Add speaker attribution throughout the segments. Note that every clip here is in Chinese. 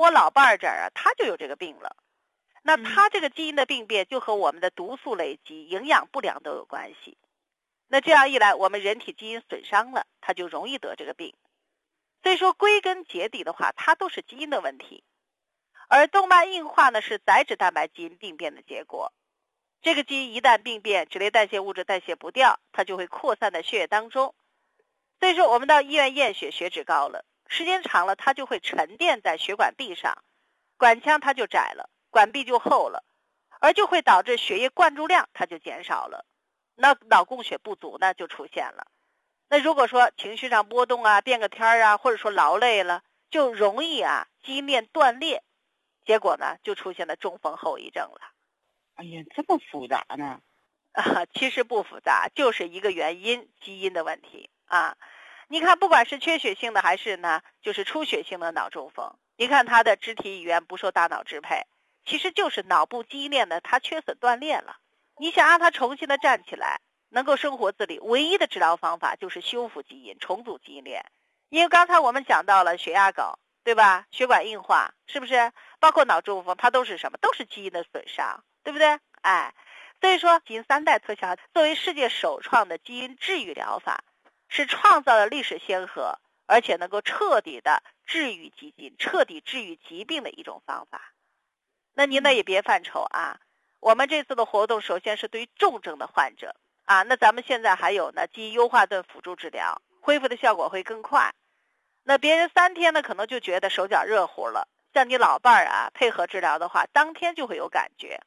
Speaker 1: 我老伴儿这儿啊，他就有这个病了。那他这个基因的病变就和我们的毒素累积、营养不良都有关系。那这样一来，我们人体基因损伤了，他就容易得这个病。所以说归根结底的话，它都是基因的问题。而动脉硬化呢，是载脂蛋白基因病变的结果。这个基因一旦病变，脂类代谢物质代谢不掉，它就会扩散在血液当中。所以说我们到医院验血，血脂高了，时间长了它就会沉淀在血管壁上，管腔它就窄了，管壁就厚了，而就会导致血液灌注量它就减少了。那脑供血不足呢就出现了。那如果说情绪上波动啊，变个天啊，或者说劳累了，就容易基因链断裂，结果呢就出现了中风后遗症了。
Speaker 2: 哎呀，这么复杂呢？
Speaker 1: 其实不复杂，就是一个原因，基因的问题啊。你看，不管是缺血性的还是呢，就是出血性的脑中风，你看他的肢体语言不受大脑支配，其实就是脑部基因链呢它缺损断裂了。你想让他重新的站起来，能够生活自理，唯一的治疗方法就是修复基因，重组基因链。因为刚才我们讲到了血压高，对吧？血管硬化，是不是？包括脑中风，它都是什么？都是基因的损伤，对不对？所以说基因3代特效作为世界首创的基因治愈疗法，是创造了历史先河，而且能够彻底的治愈基因，彻底治愈疾病的一种方法。那您呢也别犯愁我们这次的活动首先是对于重症的患者那咱们现在还有呢基因优化盾辅助治疗，恢复的效果会更快。那别人3天呢可能就觉得手脚热乎了，像你老伴儿配合治疗的话，当天就会有感觉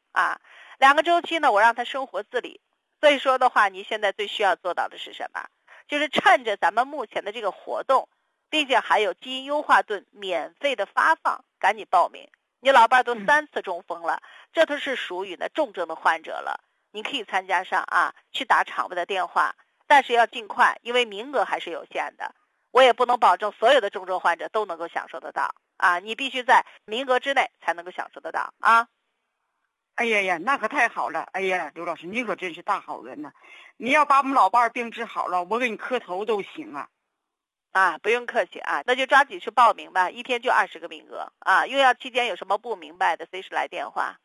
Speaker 1: 2个周期呢我让他生活自理。所以说的话，你现在最需要做到的是什么？就是趁着咱们目前的这个活动，并且还有基因优化盾免费的发放，赶紧报名。你老伴都3次中风了，这都是属于呢重症的患者了，你可以参加上去打场外的电话，但是要尽快，因为名额还是有限的，我也不能保证所有的重症患者都能够享受得到你必须在名额之内才能够享受得到
Speaker 2: 哎呀呀，那可太好了！哎呀，刘老师，你可真是大好人呐！你要把我们老伴儿病治好了，我给你磕头都行
Speaker 1: 不用客气那就抓紧去报名吧，一天就20个名额用药期间有什么不明白的，随时来电话。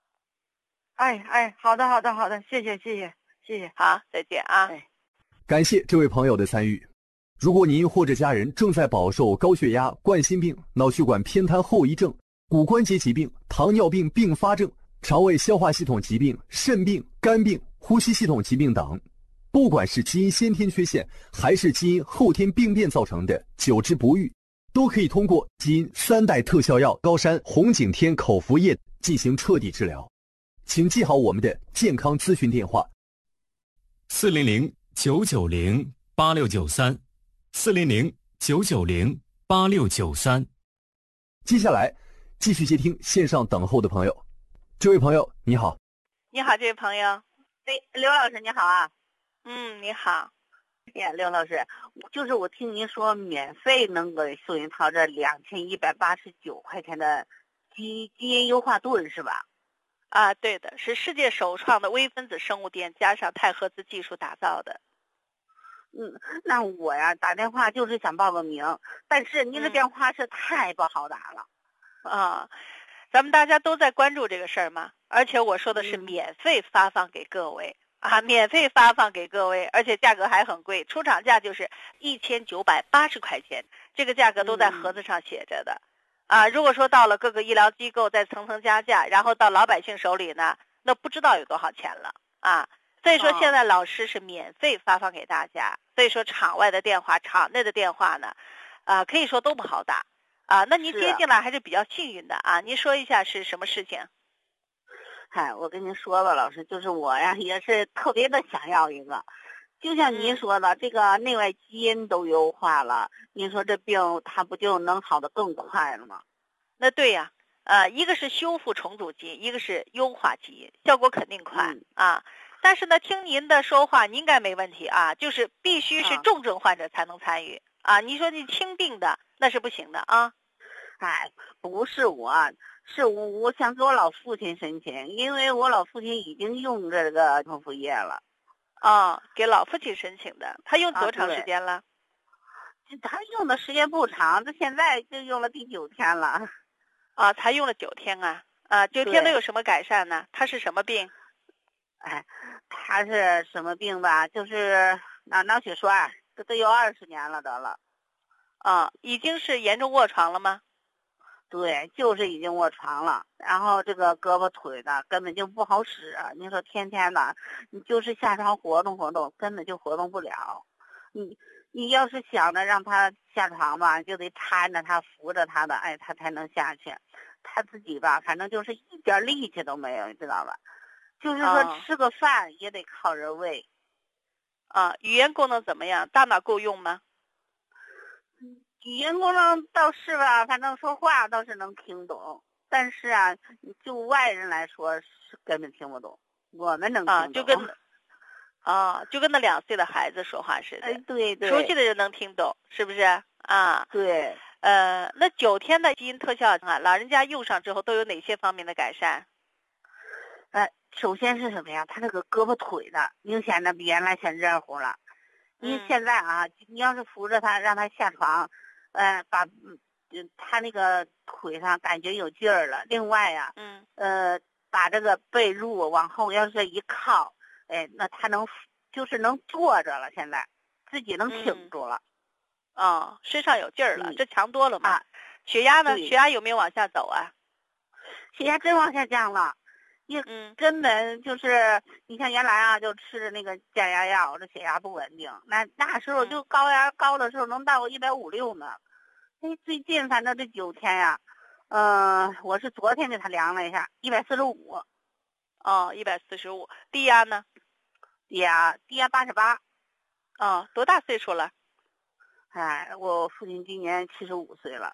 Speaker 2: 好的，谢谢，
Speaker 1: 好，再见
Speaker 3: 感谢这位朋友的参与。如果您或者家人正在饱受高血压、冠心病、脑血管偏瘫后遗症、骨关节疾病、糖尿病并发症、肠胃消化系统疾病、肾病、肝病、呼吸系统疾病等，不管是基因先天缺陷还是基因后天病变造成的久治不愈，都可以通过基因3代特效药高山红景天口服液进行彻底治疗。请记好我们的健康咨询电话
Speaker 4: 400-990-8693，400-990-8693。
Speaker 3: 接下来继续接听线上等候的朋友。这位朋友你好。
Speaker 1: 你好，这位朋友。
Speaker 5: 刘老师你好
Speaker 1: 你好。
Speaker 5: 刘老师，就是我听您说免费能给宋云涛这2189块钱的基因优化盾是吧？
Speaker 1: 对的，是世界首创的微分子生物电加上钛合资技术打造的。
Speaker 5: 那我打电话就是想报个名，但是您的电话是太不好打了。
Speaker 1: 咱们大家都在关注这个事儿嘛，而且我说的是免费发放给各位免费发放给各位，而且价格还很贵，出厂价就是1980块钱，这个价格都在盒子上写着的。如果说到了各个医疗机构再层层加价，然后到老百姓手里呢，那不知道有多少钱了所以说现在老师是免费发放给大家，所以说场外的电话、场内的电话呢可以说都不好打那您接进来还是比较幸运的您说一下是什么事情？
Speaker 5: 我跟您说吧，老师，就是我也是特别的想要一个，就像您说的，这个内外基因都优化了，您说这病它不就能好得更快了吗？
Speaker 1: 那对呀一个是修复重组基因，一个是优化基因，效果肯定快但是呢，听您的说话，您应该没问题就是必须是重症患者才能参与你说你轻病的那是不行的
Speaker 5: 不是是我想给我老父亲申请，因为我老父亲已经用这个口服液了。
Speaker 1: 给老父亲申请的，他用多长时间了？
Speaker 5: 他用的时间不长，他现在就用了第9天了。
Speaker 1: 啊，才用了9天啊。9天
Speaker 5: 对
Speaker 1: 都有什么改善呢？他是什么病？
Speaker 5: 哎，他是什么病吧？就是脑血栓，这都有20年了得了。
Speaker 1: 已经是严重卧床了吗？
Speaker 5: 对，就是已经卧床了，然后这个胳膊腿的根本就不好使。你说天天的，你就是下床活动活动，根本就活动不了。你要是想着让他下床吧，就得搀着他扶着他的，哎，他才能下去。他自己吧，反正就是一点力气都没有，你知道吧？就是说吃个饭也得靠人喂。
Speaker 1: 语言功能怎么样？大脑够用吗？
Speaker 5: 语言功能倒是吧，反正说话倒是能听懂，但是啊，就外人来说是根本听不懂，我们能听懂。
Speaker 1: 就跟那2岁的孩子说话似的。
Speaker 5: 哎，对对，
Speaker 1: 熟悉的人能听懂，是不是啊？
Speaker 5: 对。
Speaker 1: 那9天的基因特效老人家用上之后都有哪些方面的改善？
Speaker 5: 首先是什么呀？他这个胳膊腿的明显的比原来先热乎了。因为现在你要是扶着他让他下床，把他那个腿上感觉有劲儿了。另外呀，把这个被褥往后要是一靠，那他能坐着了，现在自己能挺住了。
Speaker 1: 身上有劲儿了，这强多了嘛。血压呢？血压有没有往下走啊？
Speaker 5: 血压真往下降了。根本就是你像原来就吃的那个降压药，这血压不稳定。那时候就高的时候能到150、160呢。最近反正这9天呀，我是昨天给他量了一下，145。
Speaker 1: 145。低压呢？
Speaker 5: 低压88。
Speaker 1: 多大岁数了？
Speaker 5: 我父亲今年75岁了。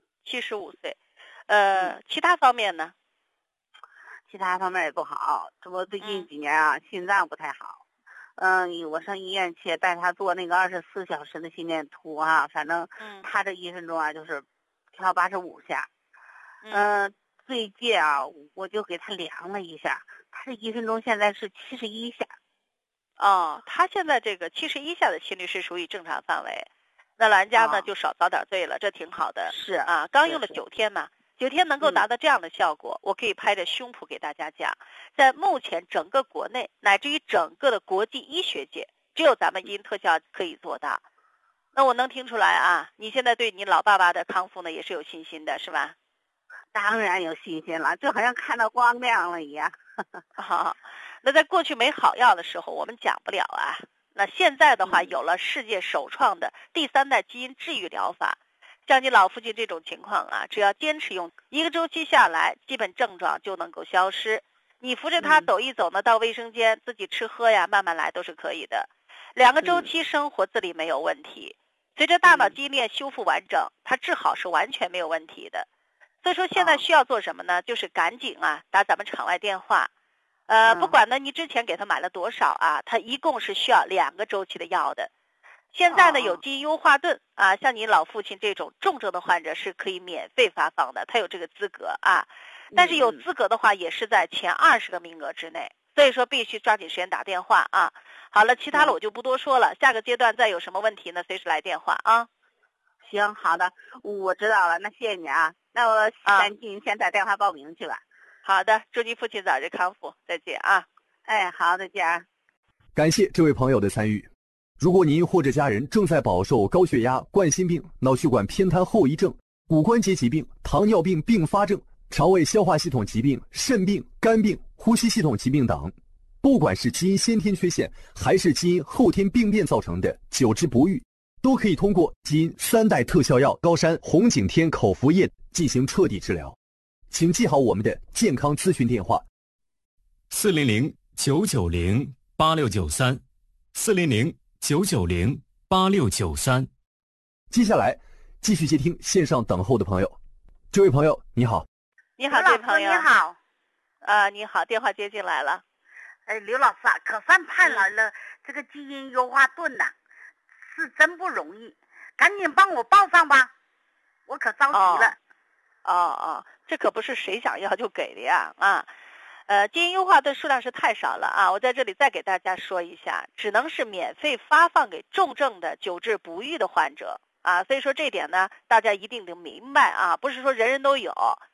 Speaker 1: 75岁。其他方面呢？
Speaker 5: 其他方面也不好，这不最近几年心脏不太好。我上医院去带他做那个24小时的心电图反正他这1分钟就是跳85下。最近我就给他量了一下，他这1分钟现在是71下。
Speaker 1: 他现在这个71下的心率是属于正常范围，那老人家呢就少遭点罪了，这挺好的。
Speaker 5: 是
Speaker 1: 刚用了9天嘛。9天能够达到这样的效果，我可以拍着胸脯给大家讲，在目前整个国内乃至于整个的国际医学界，只有咱们基因特效可以做到。那我能听出来你现在对你老爸爸的康复呢也是有信心的，是吧？
Speaker 5: 当然有信心了，就好像看到光亮了一样。
Speaker 1: 那在过去没好药的时候，我们讲不了那现在的话，有了世界首创的第3代基因治愈疗法。像你老父亲这种情况只要坚持用1个周期下来，基本症状就能够消失。你扶着他走一走呢，到卫生间自己吃喝呀，慢慢来都是可以的。2个周期生活自理没有问题。随着大脑基因链修复完整，他治好是完全没有问题的。所以说现在需要做什么呢？就是赶紧打咱们场外电话。不管呢你之前给他买了多少他一共是需要2个周期的药的。现在呢有基因优化盾像你老父亲这种重症的患者是可以免费发放的，他有这个资格但是有资格的话也是在前20个名额之内，所以说必须抓紧时间打电话好了，其他的我就不多说了，下个阶段再有什么问题呢随时来电话
Speaker 5: 行，好的，我知道了，那谢谢你那我赶紧先打电话报名去吧。
Speaker 1: 好的，祝您父亲早日康复，再见
Speaker 5: 好，再见
Speaker 3: 感谢这位朋友的参与。如果您或者家人正在饱受高血压、冠心病、脑血管偏瘫后遗症、骨关节疾病、糖尿病并发症、肠胃消化系统疾病、肾病、肝病、呼吸系统疾病等，不管是基因先天缺陷还是基因后天病变造成的久治不愈，都可以通过基因3代特效药高山红景天口服液进行彻底治疗。请记好我们的健康咨询电话
Speaker 4: ：400-990-8693，400-990-8693。
Speaker 3: 接下来继续接听线上等候的朋友。这位朋友你好。
Speaker 1: 你好，这位朋友
Speaker 5: 你好。
Speaker 1: 你好，电话接进来了。
Speaker 5: 刘老师可算盼来了这个基因优化盾是真不容易，赶紧帮我报上吧，我可着急了。
Speaker 1: 这可不是谁想要就给的呀基因优化盾数量是太少了我在这里再给大家说一下，只能是免费发放给重症的久治不愈的患者所以说这点呢大家一定得明白不是说人人都有，